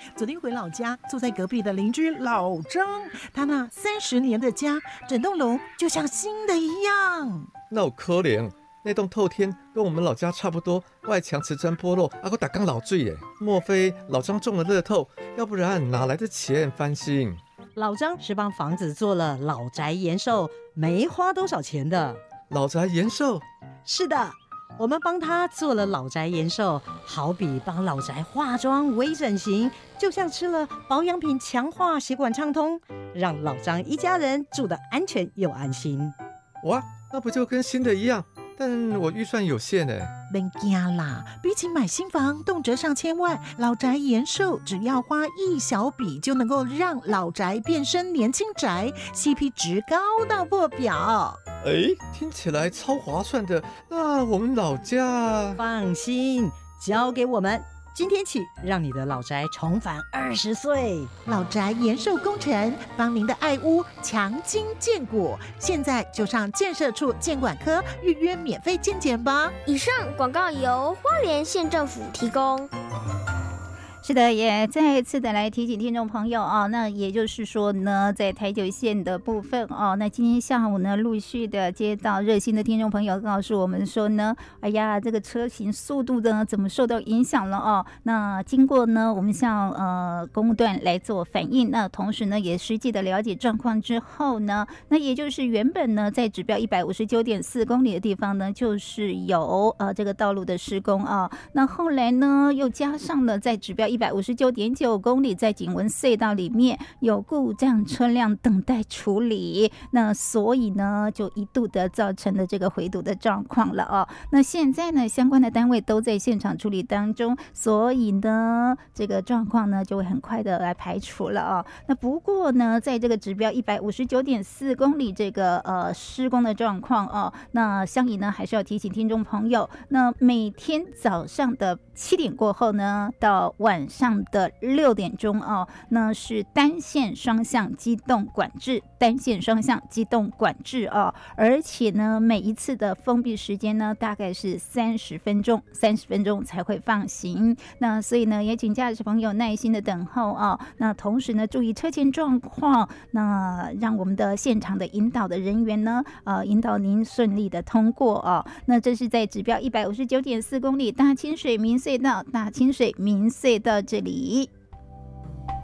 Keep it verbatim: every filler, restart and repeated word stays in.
昨天回老家，坐在隔壁的邻居老张，他那三十年的家，整栋楼就像新的一样。 那有可怜，那栋透天跟我们老家差不多，外墙瓷砖剥落，还有打缸老醉耶。莫非老张中了乐透？要不然哪来的钱翻新？ 老张是帮房子做了老宅延寿，没花多少钱的。 老宅延寿？ 是的，我们帮他做了老宅延寿，好比帮老宅化妆、微整形，就像吃了保养品，强化血管畅通，让老张一家人住得安全又安心。 哇，那不就跟新的一样？但我预算有限哎。 别惊啦，比起买新房动辄上千万，老宅延寿只要花一小笔就能够让老宅变身年轻宅 ，C P 值高到破表。 哎，听起来超划算的。那我们老家…… 放心，交给我们。今天起，让你的老宅重返二十岁。 老宅延寿工程，帮您的爱屋强筋健骨。现在就上建设处建管科预约免费健检吧。 以上广告由花莲县政府提供。 是的，也再次的来提醒听众朋友啊，那也就是说呢，在台九线的部分哦，那今天下午呢，陆续的接到热心的听众朋友告诉我们说呢，哎呀，这个车行速度呢怎么受到影响了哦？那经过呢，我们向呃公务段来做反映，那同时呢，也实际的了解状况之后呢，那也就是原本呢，在指标一百五十九点四公里的地方呢，就是有呃这个道路的施工啊，那后来呢，又加上了在指标一百五十九点九公里，在景文隧道里面有故障车辆等待处理，那所以呢，就一度的造成了这个回堵的状况了哦。那现在呢，相关的单位都在现场处理当中，所以呢，这个状况呢就会很快的来排除了哦。那不过呢，在这个指标一百五十九点四公里这个呃施工的状况哦，那相宜呢还是要提醒听众朋友，那每天早上的七点过后呢，到晚上的六点钟哦，那是单线双向机动管制，单线双向机动管制哦，而且呢，每一次的封闭时间呢，大概是三十分钟，三十分钟才会放行。那所以呢，也请驾驶朋友耐心的等候哦。那同时呢，注意车前状况，那让我们的现场的引导的人员呢，呃，引导您顺利的通过哦。那这是在指标一百五十九点四公里大清水民隧道，大清水民隧道这里。